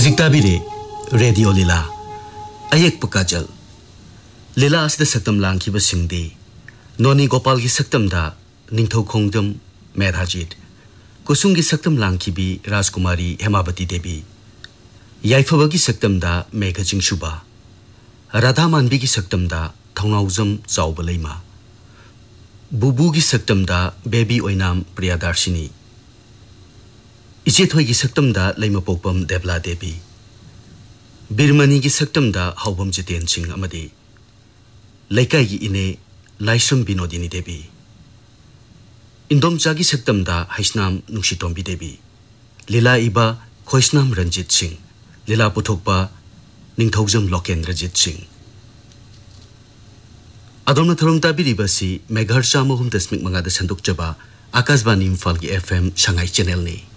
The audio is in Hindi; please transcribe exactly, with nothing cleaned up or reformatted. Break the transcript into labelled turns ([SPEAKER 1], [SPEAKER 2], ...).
[SPEAKER 1] हौजिक ताबिरे रेडियो लीला अयेक पकाजल लीला असद सक्तम लांखिब सिंगदी नोनी गोपाल की सक्तम दा निंथौ खोंगदम मेधाजीत कुसुम की सक्तम लांखिबी राजकुमारी हेमावती देवी याइफब की सक्तम दा मेघजिंग शुबा राधा मानबी की सक्तम दा थौनाउजम चाउबलैमा बुबू की सक्तम दा बेबी ओइनाम प्रियादर्शिनी इचेथोई की सक्तम दा लैमपोपम देवला देवी बिरमनी की सक्तम दा हौबम जितेन सिंह अमदी लैकाई की इने लाइसम बिनोदिनी देवी इंदोमचा की सक्तम दा हैसनाम नुशितोंबी देवी लीला इबा खोइसनाम रंजित सिंह लीला पुथोकपा निंथौजम लोकेंद्रजीत सिंह अदोमना थरोम ताबिरिबसी मेगाहर्ट्ज चामहुम दशमिक मंगा द संदुकचबा आकाशवाणी इम्फाल की एफएम शंघाई चैनल ने